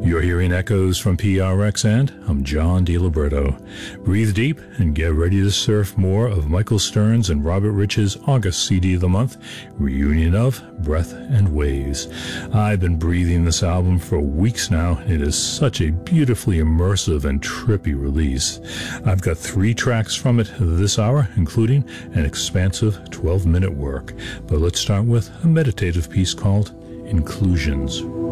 You're hearing echoes from PRX, and I'm John DiLiberto. Breathe deep and get ready to surf more of Michael Stearns and Robert Rich's August CD of the month, Reunion of Breath and Waves. I've been breathing this album for weeks now, and it is such a beautifully immersive and trippy release. I've got 3 tracks from it this hour, including an expansive 12-minute work. But let's start with a meditative piece called Inclusions.